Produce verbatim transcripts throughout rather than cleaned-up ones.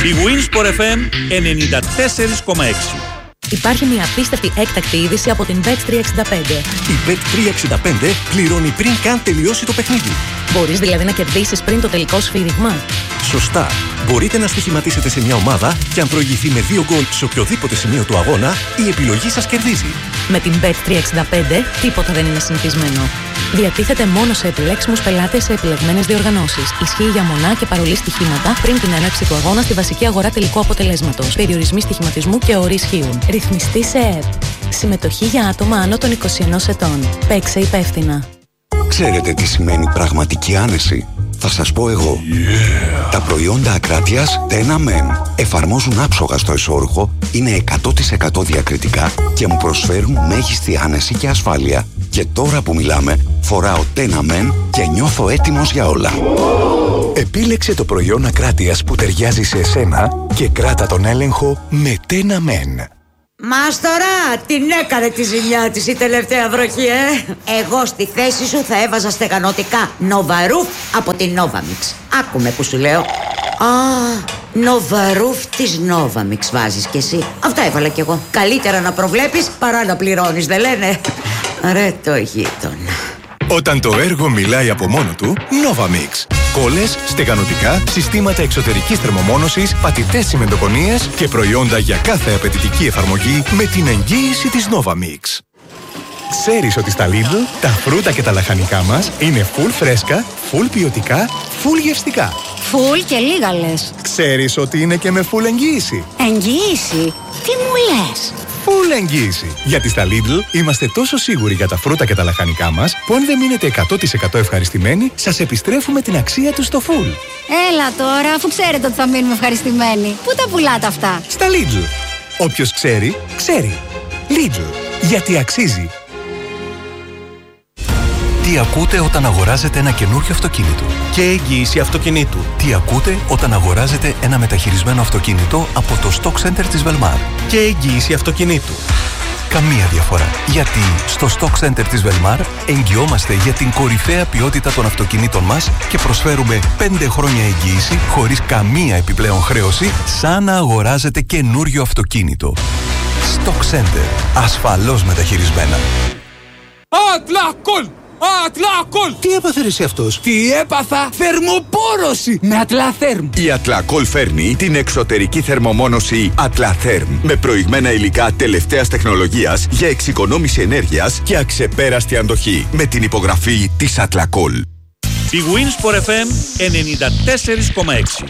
Η Winsport εφ εμ ενενήντα τέσσερα κόμμα έξι. Υπάρχει μια απίστευτη έκτακτη είδηση από την μπετ τριακόσια εξήντα πέντε. Η μπετ τριακόσια εξήντα πέντε πληρώνει πριν καν τελειώσει το παιχνίδι. Μπορείς δηλαδή να κερδίσεις πριν το τελικό σφύριγμα. Σωστά. Μπορείτε να στοιχηματίσετε σε μια ομάδα και αν προηγηθεί με δύο γκολ σε οποιοδήποτε σημείο του αγώνα, η επιλογή σας κερδίζει. Με την μπετ τριακόσια εξήντα πέντε τίποτα δεν είναι συνηθισμένο. Διατίθεται μόνο σε επιλέξιμους πελάτες σε επιλεγμένες διοργανώσεις. Ισχύει για μονά και παρολί στοιχήματα πριν την έναρξη του αγώνα στη βασική αγορά τελικού αποτελέσματος. Περιορισμοί στοιχηματισμού και όροι ισχύουν. Ρυθμιστή σε ΕΕΠ. Συμμετοχή για άτομα άνω των είκοσι ενός ετών. Παίξε υπεύθυνα. Ξέρετε τι σημαίνει πραγματική άνεση? Θα σας πω εγώ. Yeah. Τα προϊόντα Ακράτειας Τένα Μεν εφαρμόζουν άψογα στο εσώρουχο, είναι εκατό τοις εκατό διακριτικά και μου προσφέρουν μέγιστη άνεση και ασφάλεια. Και τώρα που μιλάμε, φοράω Τένα Μεν και νιώθω έτοιμος για όλα. Επίλεξε το προϊόν Ακράτειας που ταιριάζει σε εσένα και κράτα τον έλεγχο με Τένα Μεν. Μάστορα, την έκανε τη ζημιά της η τελευταία βροχή, ε! Εγώ στη θέση σου θα έβαζα στεγανοτικά Νοβαρούφ από την Novamix. Άκουμε που σου λέω. Α, Νοβαρούφ της Novamix βάζεις κι εσύ. Αυτά έβαλα κι εγώ. Καλύτερα να προβλέπεις παρά να πληρώνεις, δεν λένε? Ρε το γείτονα. Όταν το έργο μιλάει από μόνο του, Novamix. Κόλλες, στεγανοτικά, συστήματα εξωτερικής θερμομόνωσης, πατητές τσιμεντοκονίες και προϊόντα για κάθε απαιτητική εφαρμογή με την εγγύηση της Novamix. Ξέρεις ότι στα Lidl τα φρούτα και τα λαχανικά μας είναι full φρέσκα, full ποιοτικά, full γευστικά. Full και λίγα λες. Ξέρεις ότι είναι και με full εγγύηση. Εγγύηση? Τι μου λες? Full εγγύηση. Γιατί στα Lidl είμαστε τόσο σίγουροι για τα φρούτα και τα λαχανικά μας που αν δεν μείνετε εκατό τοις εκατό ευχαριστημένοι, σας επιστρέφουμε την αξία τους στο full. Έλα τώρα, αφού ξέρετε ότι θα μείνουμε ευχαριστημένοι. Πού τα πουλάτε αυτά? Στα Lidl. Όποιος ξέρει, ξέρει. Lidl. Γιατί αξίζει. Τι ακούτε όταν αγοράζετε ένα καινούριο αυτοκίνητο? Και εγγύηση αυτοκινήτου. Τι ακούτε όταν αγοράζετε ένα μεταχειρισμένο αυτοκίνητο από το Stock Center της Velmar? Και εγγύηση αυτοκινήτου. Καμία διαφορά. Γιατί στο Stock Center της Velmar εγγυόμαστε για την κορυφαία ποιότητα των αυτοκινήτων μας και προσφέρουμε πέντε χρόνια εγγύηση χωρίς καμία επιπλέον χρέωση, σαν να αγοράζετε καινούριο αυτοκίνητο. Stock Center. Ασφαλώς μεταχειρισμένα. Ατλακόλ! Ατλακόλ! Τι έπαθε ρε εσύ αυτός? Τι έπαθα? Θερμοπόρωση με Ατλαθέρμ. Η Ατλακόλ φέρνει την εξωτερική θερμομόνωση Ατλαθέρμ με προηγμένα υλικά τελευταίας τεχνολογίας για εξοικονόμηση ενέργειας και αξεπέραστη αντοχή με την υπογραφή της Ατλακόλ. Η Winsport εφ εμ ενενήντα τέσσερα κόμμα έξι.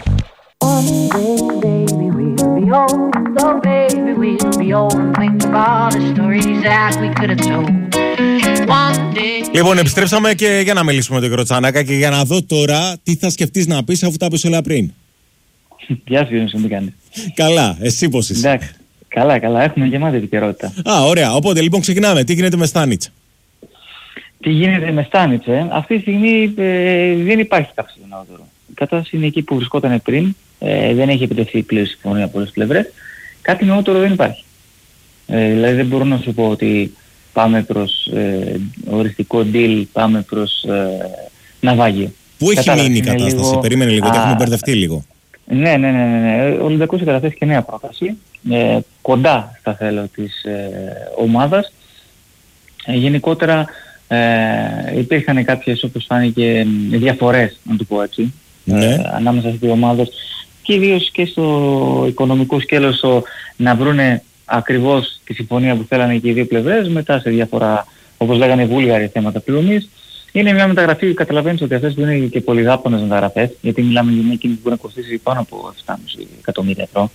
Λοιπόν, επιστρέψαμε και για να μιλήσουμε με τον κύριο Τσάνακα και για να δω τώρα τι θα σκεφτείς να πεις αφού τα πεις όλα πριν. Γεια σου, Γιώργο, τι κάνεις? Καλά, εσύ πώς είσαι? Εντάξει, καλά, καλά, έχουμε γεμάτη επικαιρότητα. Α, ωραία, οπότε λοιπόν ξεκινάμε. Τι γίνεται με Στάνιτς? Τι γίνεται με Στάνιτς, ε? Αυτή τη στιγμή ε, δεν υπάρχει κάποιο νεότερο. Η κατάσταση είναι εκεί που βρισκόταν πριν, ε, δεν έχει επιτευχθεί πλήρως συμφωνία από όλες τις πλευρές. Κάτι νεότερο δεν υπάρχει. Ε, δηλαδή δεν μπορώ να σου πω ότι πάμε προς ε, οριστικό deal, πάμε προς ε, ναυάγιο. Πού έχει Κατάλα, μείνει η κατάσταση? Λίγο... Περίμενε λίγο, ότι έχουμε μπερδευτεί λίγο. Ναι, ναι, ναι, ναι. Ο Ολυμπιακός έχει καταθέσει και νέα πρόταση, ε, κοντά στα θέλω της ε, ομάδας. Ε, γενικότερα ε, υπήρχαν κάποιες, όπως φάνηκε, διαφορές, να το πω έτσι, ναι. ε, ανάμεσα στις δύο ομάδες και ιδίως και στο οικονομικό σκέλος στο να βρούνε ακριβώς τη συμφωνία που θέλανε και οι δύο πλευρές, μετά σε διάφορα, όπως λέγανε οι Βούλγαροι, θέματα πληρωμής. Είναι μια μεταγραφή που καταλαβαίνεις ότι αυτές που είναι και πολυδάπανες μεταγραφές, γιατί μιλάμε για μια κίνηση που μπορεί να κοστίσει πάνω από επτά κόμμα πέντε εκατομμύρια ευρώ.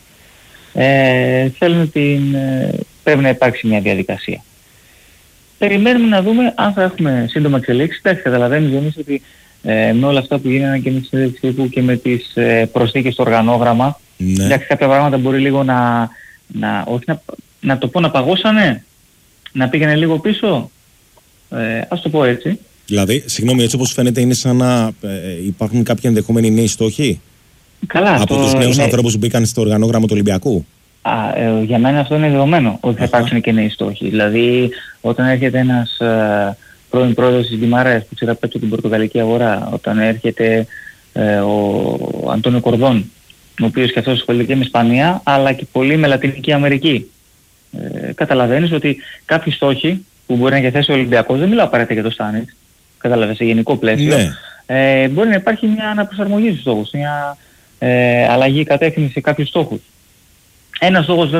Ε, θέλουν την, ε, πρέπει να υπάρξει μια διαδικασία. Περιμένουμε να δούμε αν θα έχουμε σύντομα εξελίξεις. Εντάξει, καταλαβαίνεις εμείς ότι ε, με όλα αυτά που γίνανε και με τη συνέντευξη τύπου και με τις ε, προσθήκες στο οργανόγραμμα, ναι. εντάξει, κάποια πράγματα μπορεί λίγο να, να, όχι να, να το πω να παγώσανε, να πήγαινε λίγο πίσω, ε, ας το πω έτσι. Δηλαδή, συγγνώμη, έτσι όπως φαίνεται είναι σαν να ε, υπάρχουν κάποιοι ενδεχόμενοι νέοι στόχοι? Καλά, από το, τους νέους ναι. ανθρώπους που μπήκαν στο οργανόγραμμα του Ολυμπιακού. Α, ε, για μένα αυτό είναι δεδομένο, ότι θα υπάρξουν και νέοι στόχοι. Δηλαδή, όταν έρχεται ένας ε, πρώην πρόεδρος της Γκιμαρές που ξεραπέτει την πορτογαλική αγορά, όταν έρχεται ε, ο Αντώνιο Κορδόν, ο οποίος και αυτός ασχολείται και με Ισπανία, αλλά και πολύ με Λατινική Αμερική. Ε, καταλαβαίνεις ότι κάποιοι στόχοι που μπορεί να διαθέσει ο Ολυμπιακός, δεν μιλάω απαραίτητα για το Στάνιτς, καταλαβαίνεις, σε γενικό πλαίσιο, ναι. ε, μπορεί να υπάρχει μια αναπροσαρμογή στους στόχους, μια ε, αλλαγή κατεύθυνση σε κάποιους στόχους. Ένας στόχος